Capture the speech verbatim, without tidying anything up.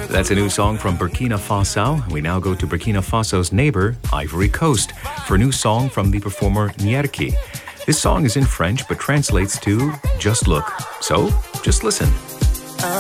That's a new song from Burkina Faso. We now go to Burkina Faso's neighbor, Ivory Coast, for a new song from the performer Nyerki. This song is in French but translates to Just Look. So, just listen.